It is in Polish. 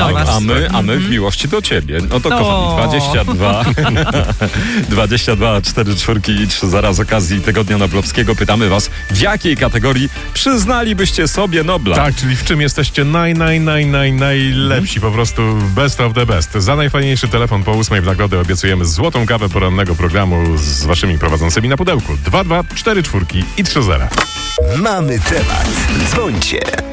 do was. A my w miłości do ciebie. No to kochani, 22 4 czwórki i 3 zera z okazji Tygodnia Noblowskiego pytamy was, w jakiej kategorii przyznalibyście sobie Nobla? Tak, czyli w czym jesteście najlepsi, po prostu best of the best. Za najfajniejszy telefon po 8 w nagrodę obiecujemy złotą kawę porannego programu z waszymi prowadzącymi na pudełku. 2, 4 czwórki i 3 zera. Mamy temat. Dzwońcie.